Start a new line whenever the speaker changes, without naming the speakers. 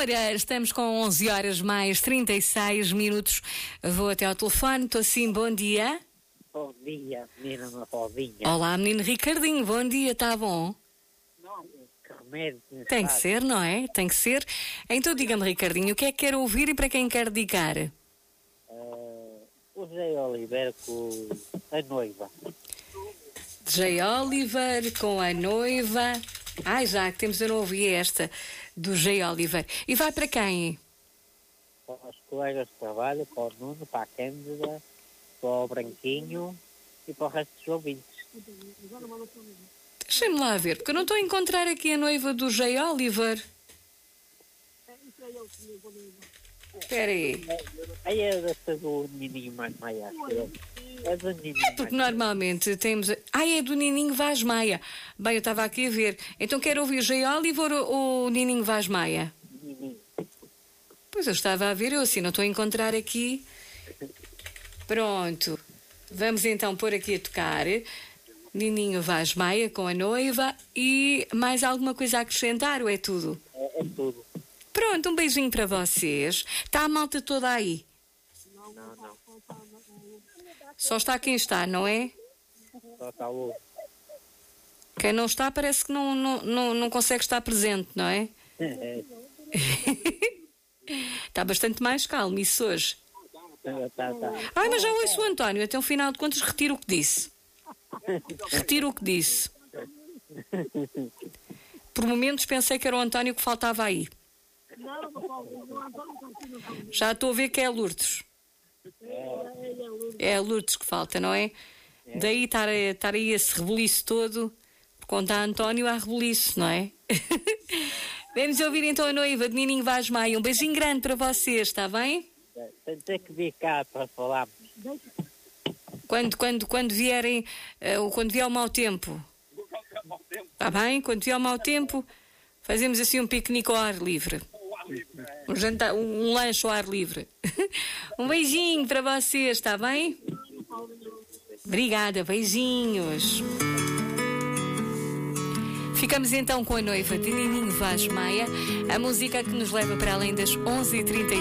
Ora, estamos com 11 horas mais 36 minutos. Vou até ao telefone, estou assim, bom dia.
Bom dia, menina Mafaldinha.
Olá, menino Ricardinho, bom dia, está bom?
Não, que remédio
Tem que ser, não é? Tem que ser. Então diga-me, Ricardinho, o que é que quer ouvir e para quem quer dedicar?
O José Oliveira com a noiva.
J. Oliver com a noiva. Ai, já que temos a não ouvir esta do J. Oliver. E vai para quem?
Para os colegas de trabalho, para o Nuno, para a Cândida, para o Branquinho e para o resto dos ouvintes.
Deixem-me lá ver, porque eu não estou a encontrar aqui a noiva do J. Oliver. Espera aí.
Aí é desta do Nininho mais Maia. É do Nininho
Porque
mais
normalmente temos... é do Nininho Vaz Maia. Bem, eu estava aqui a ver. Então quero ouvir J. Oliver ou o Nininho Vaz Maia?
Nininho.
Pois eu estava a ver, eu assim não estou a encontrar aqui. Pronto. Vamos então pôr aqui a tocar Nininho Vaz Maia com a noiva. E mais alguma coisa a acrescentar ou é tudo?
É tudo.
Pronto, um beijinho para vocês. Está a malta toda aí?
Não.
Só está quem está, não é?
Só está o...
Quem não está parece que não consegue estar presente, não é? Está bastante mais calmo isso hoje.
Tá.
Ai, mas já ouço o António, até o final de contas retiro o que disse. Retiro o que disse. Por momentos pensei que era o António que faltava aí. Já estou a ver que é a Lourdes. É a Lourdes que falta, não é? Daí estar aí esse rebuliço todo, por conta a António há rebuliço, não é? Vamos ouvir então a noiva de Nininho Vaz Maia. Um beijinho grande para vocês, está bem?
Tem que vir cá para falarmos.
Quando vierem, quando vier o mau tempo. Está bem? Quando vier o mau tempo, fazemos assim um piquenique ao ar livre. Um jantar, um lanche ao ar livre. Um beijinho para vocês, está bem? Obrigada, beijinhos. Ficamos então com a noiva de Nininho Vaz Maia, a música que nos leva para além das 11h30.